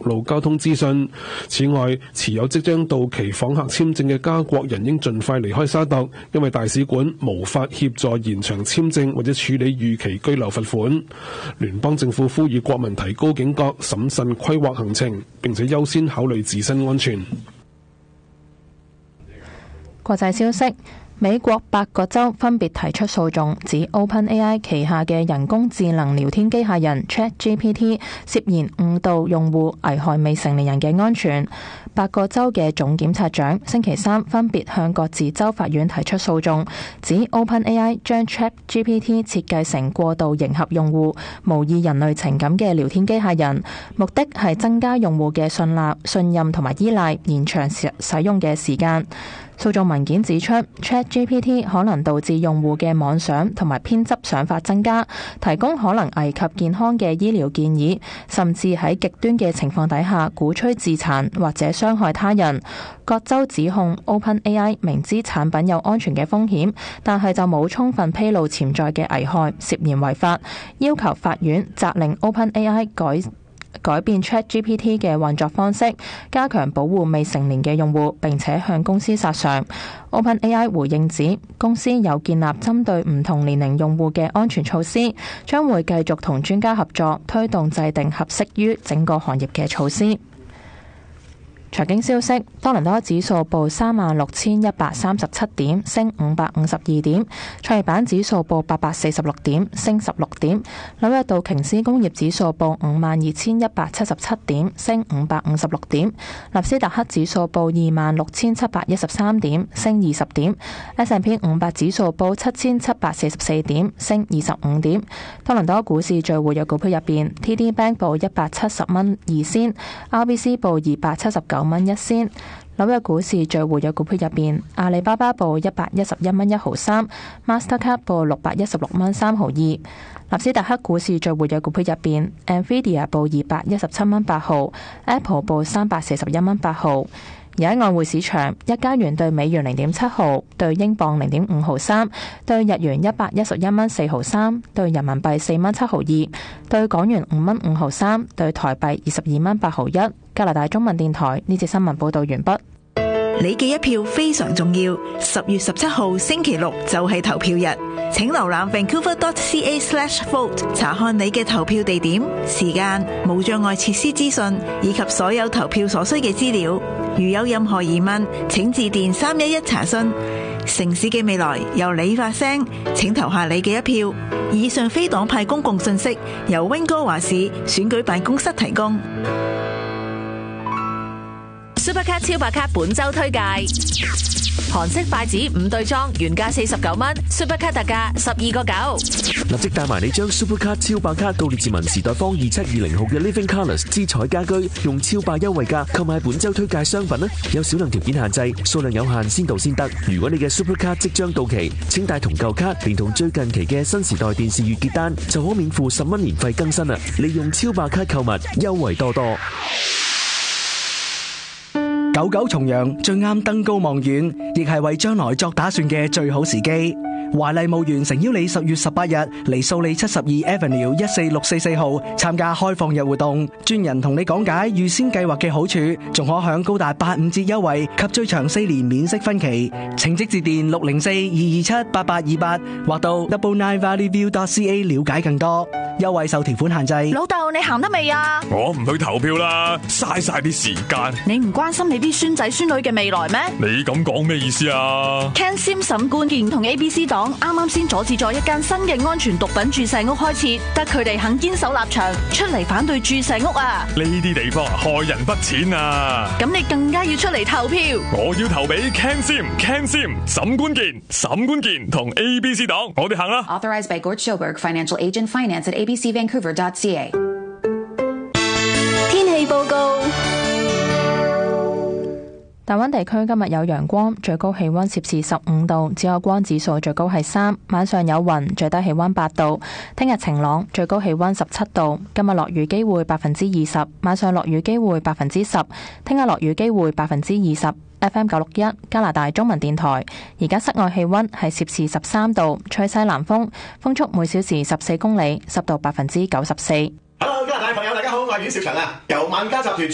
路交通資訊。此外，持有即將到期訪客簽證嘅加國人應盡快離開沙特，因為大使館無法協助延長簽證或者處理逾期居留罰款。聯邦政府呼籲國民提高警覺，審慎規劃行程，並且優先考慮自身安全。 國際消息，美國8個州分別提出訴訟，指 OpenAI 旗下嘅人工智能聊天機械人 ChatGPT 涉嫌誤導用戶，危害未成年人嘅安全。8個州嘅總檢察長星期三分別向各自州法院提出訴訟，指 OpenAI 將 ChatGPT 設計成過度迎合用戶、模擬人類情感嘅聊天機械人，目的係增加用戶嘅信任同埋依賴，延長使用嘅時間。訴訟文件指出 ，ChatGPT 可能導致用戶嘅妄想同埋偏執想法增加，提供可能危及健康嘅醫療建議，甚至喺極端嘅情況底下鼓吹自殘或者傷害他人。各州指控 OpenAI 明知產品有安全嘅風險，但係就冇充分披露潛在嘅危害，涉嫌違法，要求法院責令 OpenAI 改變 ChatGPT 嘅運作方式，加強保護未成年嘅用戶，並且向公司索償。OpenAI 回應指，公司有建立針對唔同年齡用戶嘅安全措施，將會繼續同專家合作，推動制定合適於整個行業嘅措施。財經消息，多倫多指數報36,137點，升552點；創業板指數報846點，升16點；紐約道瓊斯工業指數報52,177點，升556點；納斯達克指數報26,713點，升20點；S&P 500指數報7,744點，升25點。多倫多股市最活躍股票入邊 ，TD Bank 報170蚊2仙 ，RBC 報279蚊1仙。紐約股市最活躍股票入邊，阿里巴巴報111蚊1毫3 ，Mastercard 報616蚊3毫2。納斯達克股市最活躍股票入邊 ，Nvidia 報217蚊8毫 ，Apple 報341蚊8毫。而喺外匯市場，一加元對美元0.7毫，對英鎊0.5毫3，對日元111蚊4毫3，對人民幣4蚊7毫2，對港元5蚊5毫3，對台幣22蚊8毫1。加拿大中文電台呢節新聞報道完畢。 你嘅一票非常重要，10月17號星期六就係投票日，請瀏覽 vancouver.ca/vote 查看你嘅投票地點、時間、無障礙設施資訊以及所有投票所需嘅資料。如有任何疑問，請致電311查詢。城市嘅未來由你發聲，請投下你嘅一票。以上非黨派公共信息由溫哥華市選舉辦公室提供。 Supercard 超白卡本周推介，韓式筷子5對裝原價49蚊 ，Supercard 特價12.9。 立即帶埋你將 Supercard 超白卡到列治文時代坊2720號嘅 Living Colours 之彩家居，用超白優惠價購買本周推介商品啦！有少量條件限制，數量有限，先到先得。如果你嘅 Supercard 即將到期，請帶同舊卡，連同最近期嘅新時代電視月結單，就可免付10蚊年費更新啦！利用超白卡購物，優惠多多。 99重陽最啱登高望遠，亦係為將來作打算嘅最好時機。華麗墓園誠邀你10月18日嚟素里72 Avenue 14644號參加開放日活動，專人同你講解預先計劃嘅好處，仲可享高達85折優惠及最長4年免息分期。請即致電604-227-8828或到 999valleyview.ca 了解更多。優惠受條款限制。 老豆，你行得未啊？ 我唔去投票啦，嘥晒啲時間。 你唔關心你啲孫仔孫女嘅未來咩？ 你咁講咩意思啊？ Ken Sim 沈冠健同 ABC 黨啱啱先阻止咗一間新嘅安全毒品注射屋開設，得佢哋肯堅守立場，出嚟反對注射屋啊！ 呢啲地方害人不淺啊！ 咁你更加要出嚟投票。 我要投俾 Ken Sim 沈冠健同 ABC 黨，我哋行啦。 Authorized by Gort Schilberg, Financial Agent, Finance at abcvancouver.ca。 天氣報告。 大灣地區今日有陽光，最高氣溫攝氏15度，紫外光指數最高係3。晚上有雲，最低氣溫8度。聽日晴朗，最高氣溫17度。今日落雨機會20%，晚上落雨機會10%。聽日落雨機會20%。FM 961加拿大中文電台，而家室外氣溫係攝氏13度，吹西南風，風速每小時14公里，濕度94%。 Hello， 加拿大朋友，大家好，我係阮兆祥啊，由萬家集團。